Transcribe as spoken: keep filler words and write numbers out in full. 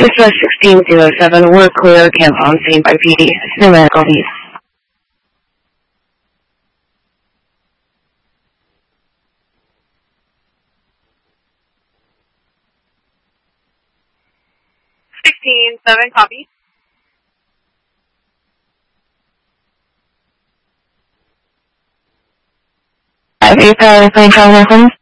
This was sixteen oh seven. We're clear. Camp on scene by P D. Numerical piece. sixteen seven, copy. Five eight, power plane, travel reference.